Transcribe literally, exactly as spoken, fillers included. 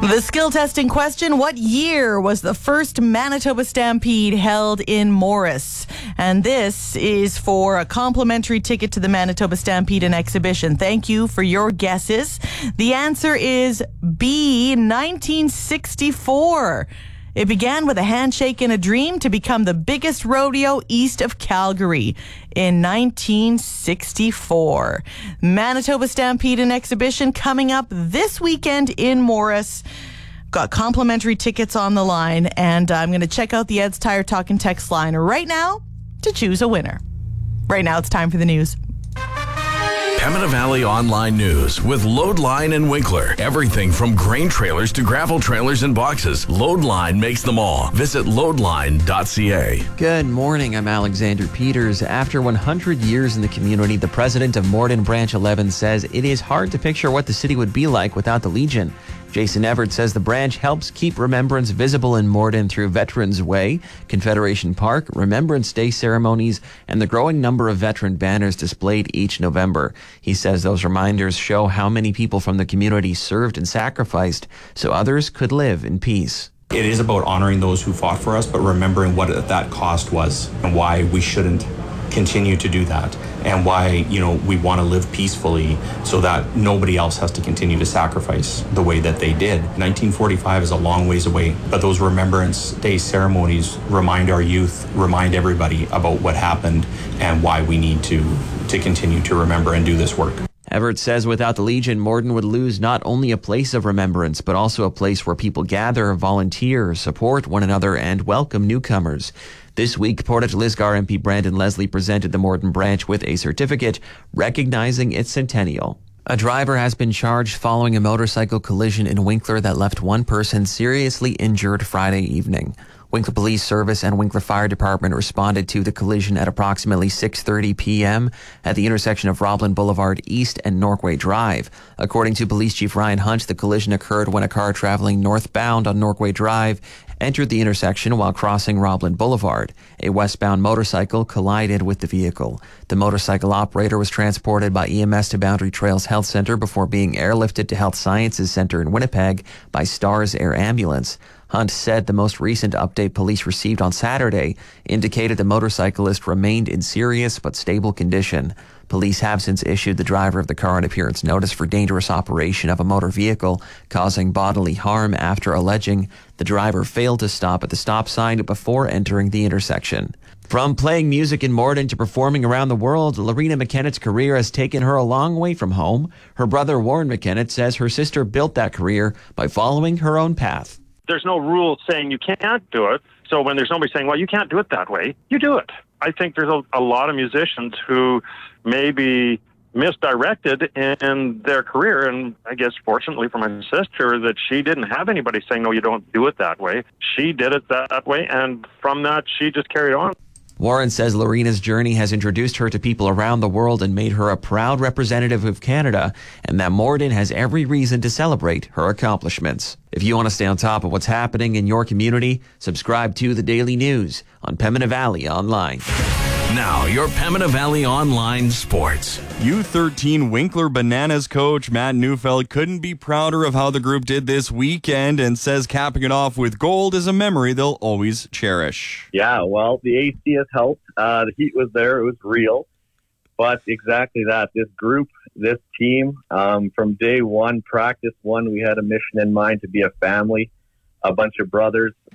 The skill testing question: what year was the first Manitoba Stampede held in Morris? And this is for a complimentary ticket to the Manitoba Stampede and Exhibition. Thank you for your guesses. The answer is B, nineteen sixty-four. It began with a handshake and a dream to become the biggest rodeo east of Calgary in nineteen sixty-four. Manitoba Stampede and Exhibition coming up this weekend in Morris. Got complimentary tickets on the line, and I'm going to check out the Ed's Tire Talk and Text line right now to choose a winner. Right now, it's time for the news. Pembina Valley Online News with Loadline and Winkler. Everything from grain trailers to gravel trailers and boxes. Loadline makes them all. Visit loadline dot c a. Good morning. I'm Alexander Peters. After one hundred years in the community, the president of Morden Branch eleven says it is hard to picture what the city would be like without the Legion. Jason Everett says the branch helps keep remembrance visible in Morden through Veterans Way, Confederation Park, Remembrance Day ceremonies, and the growing number of veteran banners displayed each November. He says those reminders show how many people from the community served and sacrificed so others could live in peace. It is about honoring those who fought for us, but remembering what that cost was and why we shouldn't continue to do that, and why, you know, we want to live peacefully so that nobody else has to continue to sacrifice the way that they did. nineteen forty-five is a long ways away, but those Remembrance Day ceremonies remind our youth, remind everybody about what happened and why we need to to continue to remember and do this work. Everett says without the Legion, Morden would lose not only a place of remembrance, but also a place where people gather, volunteer, support one another, and welcome newcomers. This week, Portage Lisgar M P Brandon Leslie presented the Morden branch with a certificate recognizing its centennial. A driver has been charged following a motorcycle collision in Winkler that left one person seriously injured Friday evening. Winkler Police Service and Winkler Fire Department responded to the collision at approximately six thirty p.m. at the intersection of Roblin Boulevard East and Norquay Drive. According to Police Chief Ryan Hunt, the collision occurred when a car traveling northbound on Norquay Drive entered the intersection while crossing Roblin Boulevard. A westbound motorcycle collided with the vehicle. The motorcycle operator was transported by E M S to Boundary Trails Health Center before being airlifted to Health Sciences Center in Winnipeg by Stars Air Ambulance. Hunt said the most recent update police received on Saturday indicated the motorcyclist remained in serious but stable condition. Police have since issued the driver of the car an appearance notice for dangerous operation of a motor vehicle causing bodily harm after alleging the driver failed to stop at the stop sign before entering the intersection. From playing music in Morden to performing around the world, Lorena McKennett's career has taken her a long way from home. Her brother Warren McKennett says her sister built that career by following her own path. There's no rule saying you can't do it. So when there's somebody saying, well, you can't do it that way, you do it. I think there's a, a lot of musicians who may be misdirected in their career. And I guess fortunately for my sister that she didn't have anybody saying, no, you don't do it that way. She did it that way. And from that, she just carried on. Warren says Lorena's journey has introduced her to people around the world and made her a proud representative of Canada, and that Morden has every reason to celebrate her accomplishments. If you want to stay on top of what's happening in your community, subscribe to The Daily News on Pembina Valley Online. Now, your Pembina Valley Online Sports. U thirteen Winkler Bananas coach Matt Neufeld couldn't be prouder of how the group did this weekend and says capping it off with gold is a memory they'll always cherish. Yeah, well, the A C has helped. Uh, the heat was there. It was real. But exactly that. This group, this team, um, from day one, practice one, we had a mission in mind to be a family, a bunch of brothers